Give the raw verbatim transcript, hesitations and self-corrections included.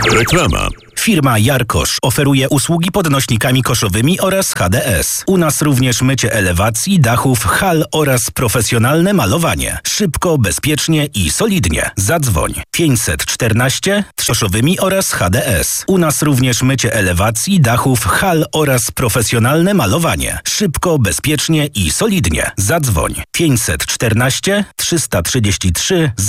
Reklama. Firma Jarkosz oferuje usługi podnośnikami koszowymi oraz H D S. U nas również mycie elewacji, dachów, hal oraz profesjonalne malowanie. Szybko, bezpiecznie i solidnie. Zadzwoń pięćset czternaście koszowymi oraz H D S. U nas również mycie elewacji, dachów, hal oraz profesjonalne malowanie. Szybko, bezpiecznie i solidnie. Zadzwoń pięćset czternaście trzysta trzydzieści trzy